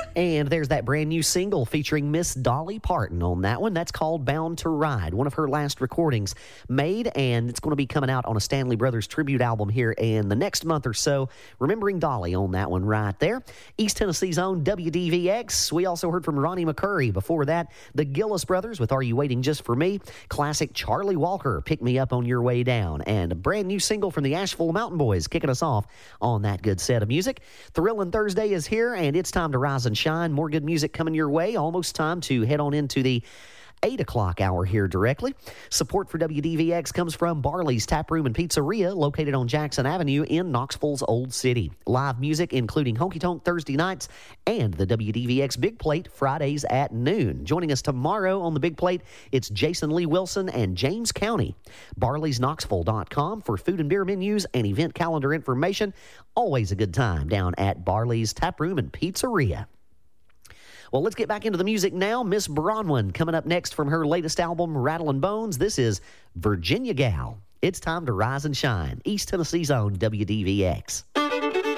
And there's that brand new single featuring Miss Dolly Parton on that one. That's called Bound to Ride, one of her last recordings made, and it's going to be coming out on a Stanley Brothers tribute album here in the next month or so. Remembering Dolly on that one right there. East Tennessee's own WDVX. We also heard from Ronnie McCurry. Before that, the Gillis Brothers with Are You Waiting Just for Me? Classic Charlie Walker, Pick Me Up on Your Way Down. And a brand new single from the Asheville Mountain Boys kicking us off on that good set of music. Thrillin' Thursday is here, and it's time to rise and shine. More good music coming your way. Almost time to head on into the 8 o'clock hour here directly. Support for WDVX comes from Barley's Tap Room and Pizzeria, located on Jackson Avenue in Knoxville's Old City. Live music, including Honky Tonk Thursday nights and the WDVX Big Plate Fridays at noon. Joining us tomorrow on the Big Plate, it's Jason Lee Wilson and James County. Barley'sKnoxville.com for food and beer menus and event calendar information. Always a good time down at Barley's Tap Room and Pizzeria. Well, let's get back into the music now. Miss Bronwyn coming up next from her latest album, Rattlin' Bones. This is Virginia Gal. It's time to rise and shine. East Tennessee's own WDVX.